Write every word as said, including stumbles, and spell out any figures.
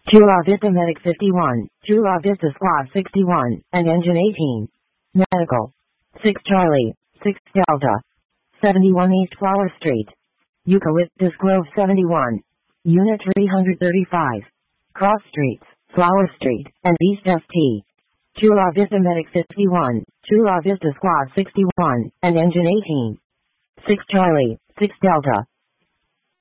Chula Vista Medic fifty-one, Chula Vista Squad sixty-one, and Engine eighteen. Medical. six Charlie, six Delta. seventy-one East Flower Street. Eucalyptus Grove seventy-one. Unit three hundred thirty-five. Cross Streets, Flower Street, and East S T. Chula Vista Medic fifty-one, Chula Vista Squad sixty-one, and Engine eighteen. six Charlie, six Delta.